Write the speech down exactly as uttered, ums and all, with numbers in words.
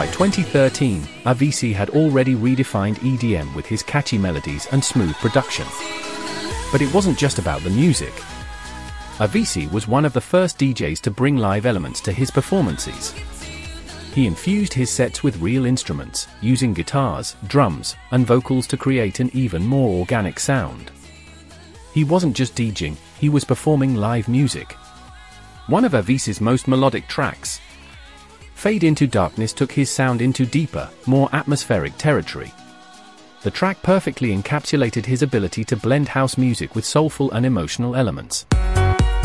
By twenty thirteen, Avicii had already redefined E D M with his catchy melodies and smooth production. But it wasn't just about the music. Avicii was one of the first D Js to bring live elements to his performances. He infused his sets with real instruments, using guitars, drums, and vocals to create an even more organic sound. He wasn't just DJing, he was performing live music. One of Avicii's most melodic tracks, Fade Into Darkness, took his sound into deeper, more atmospheric territory. The track perfectly encapsulated his ability to blend house music with soulful and emotional elements.